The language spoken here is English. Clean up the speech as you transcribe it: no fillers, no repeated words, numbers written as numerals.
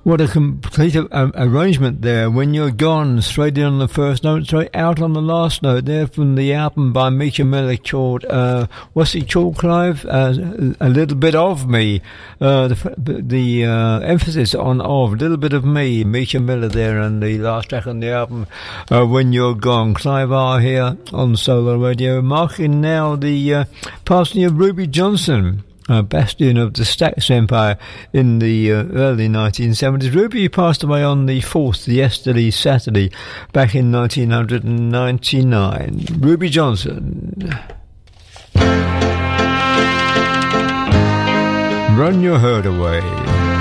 What a complete arrangement there. When You're Gone, straight in on the first note, straight out on the last note there from the album by Misha Miller called, what's it called, Clive? A Little Bit of Me. The emphasis on of, a little bit of me, Misha Miller there, and the last track on the album, When You're Gone. Clive R here on Solo Radio, marking now the passing of Ruby Johnson, bastion of the Stax Empire in the early 1970s. Ruby passed away on the 4th, yesterday, Saturday, back in 1999. Ruby Johnson. Run Your Herd Away.